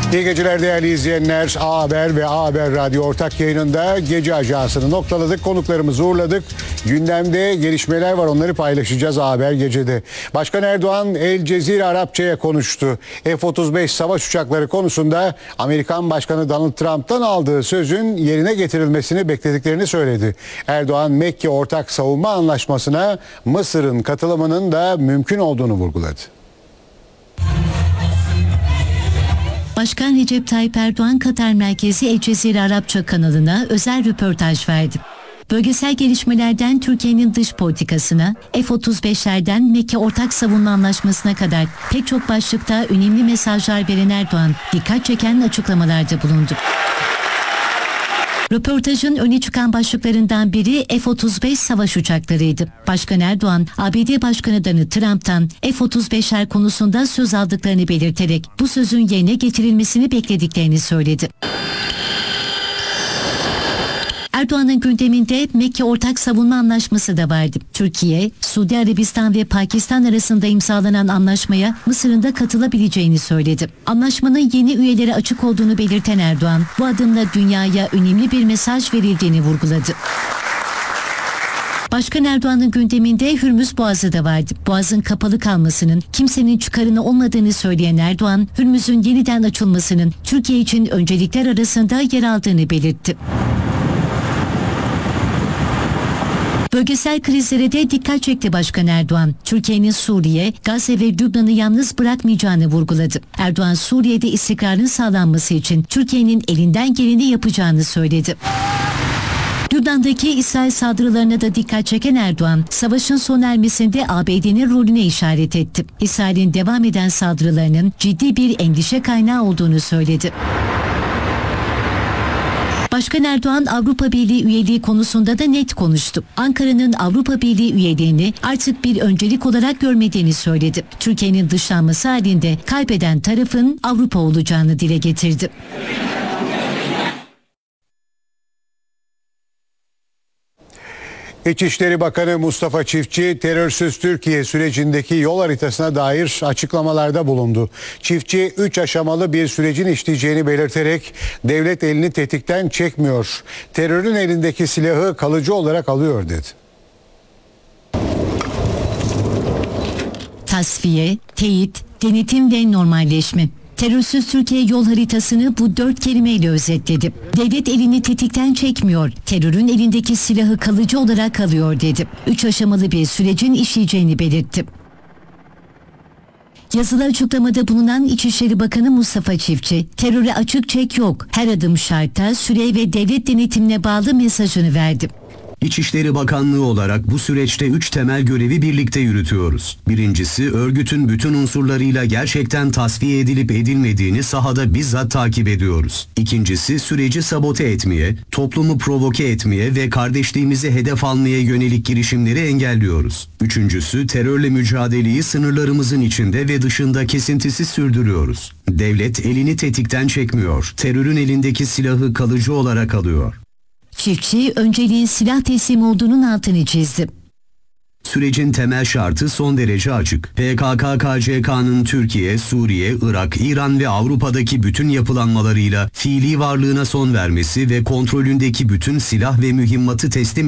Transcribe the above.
İyi geceler değerli izleyenler. A Haber ve A Haber Radyo ortak yayınında gece ajansını noktaladık. Konuklarımızı uğurladık. Gündemde gelişmeler var, onları paylaşacağız A Haber gecede. Başkan Erdoğan El Cezire Arapça'ya konuştu. F-35 savaş uçakları konusunda Amerikan Başkanı Donald Trump'tan aldığı sözün yerine getirilmesini beklediklerini söyledi. Erdoğan Mekke Ortak Savunma Anlaşması'na Mısır'ın katılımının da mümkün olduğunu vurguladı. Başkan Recep Tayyip Erdoğan Katar merkezi El Cezire Arapça kanalına özel röportaj verdi. Bölgesel gelişmelerden Türkiye'nin dış politikasına, F-35'lerden Mekke Ortak Savunma Anlaşması'na kadar pek çok başlıkta önemli mesajlar veren Erdoğan dikkat çeken açıklamalarda bulundu. Röportajın öne çıkan başlıklarından biri F-35 savaş uçaklarıydı. Başkan Erdoğan, ABD Başkanı Donald Trump'tan F-35'ler konusunda söz aldıklarını belirterek bu sözün yerine getirilmesini beklediklerini söyledi. Erdoğan'ın gündeminde Mekke Ortak Savunma Anlaşması da vardı. Türkiye, Suudi Arabistan ve Pakistan arasında imzalanan anlaşmaya Mısır'ın da katılabileceğini söyledi. Anlaşmanın yeni üyelere açık olduğunu belirten Erdoğan, bu adımla dünyaya önemli bir mesaj verildiğini vurguladı. Başkan Erdoğan'ın gündeminde Hürmüz Boğazı da vardı. Boğazın kapalı kalmasının kimsenin çıkarına olmadığını söyleyen Erdoğan, Hürmüz'ün yeniden açılmasının Türkiye için öncelikler arasında yer aldığını belirtti. Bölgesel krizlere de dikkat çekti Başkan Erdoğan. Türkiye'nin Suriye, Gazze ve Lübnan'ı yalnız bırakmayacağını vurguladı. Erdoğan, Suriye'de istikrarın sağlanması için Türkiye'nin elinden geleni yapacağını söyledi. Lübnan'daki İsrail saldırılarına da dikkat çeken Erdoğan, savaşın sona ermesinde ABD'nin rolüne işaret etti. İsrail'in devam eden saldırılarının ciddi bir endişe kaynağı olduğunu söyledi. Başkan Erdoğan Avrupa Birliği üyeliği konusunda da net konuştu. Ankara'nın Avrupa Birliği üyeliğini artık bir öncelik olarak görmediğini söyledi. Türkiye'nin dışlanması halinde kaybeden tarafın Avrupa olacağını dile getirdi. İçişleri Bakanı Mustafa Çiftçi, terörsüz Türkiye sürecindeki yol haritasına dair açıklamalarda bulundu. Çiftçi, 3 aşamalı bir sürecin işleyeceğini belirterek devlet elini tetikten çekmiyor, terörün elindeki silahı kalıcı olarak alıyor dedi. Tasfiye, teyit, denetim ve normalleşme. Terörsüz Türkiye yol haritasını bu 4 kelimeyle özetledi. Devlet elini tetikten çekmiyor, terörün elindeki silahı kalıcı olarak alıyor dedi. 3 aşamalı bir sürecin işleyeceğini belirtti. Yazılı açıklamada bulunan İçişleri Bakanı Mustafa Çiftçi, teröre açık çek yok, her adım şarta, süre ve devlet denetimine bağlı mesajını verdi. İçişleri Bakanlığı olarak bu süreçte 3 temel görevi birlikte yürütüyoruz. Birincisi, örgütün bütün unsurlarıyla gerçekten tasfiye edilip edilmediğini sahada bizzat takip ediyoruz. İkincisi, süreci sabote etmeye, toplumu provoke etmeye ve kardeşliğimizi hedef almaya yönelik girişimleri engelliyoruz. Üçüncüsü, terörle mücadeleyi sınırlarımızın içinde ve dışında kesintisiz sürdürüyoruz. Devlet elini tetikten çekmiyor, terörün elindeki silahı kalıcı olarak alıyor. Çiftçi, önceliğin silah teslim olduğunun altını çizdi. Sürecin temel şartı son derece açık. PKK-KCK'nın Türkiye, Suriye, Irak, İran ve Avrupa'daki bütün yapılanmalarıyla fiili varlığına son vermesi ve kontrolündeki bütün silah ve mühimmatı teslim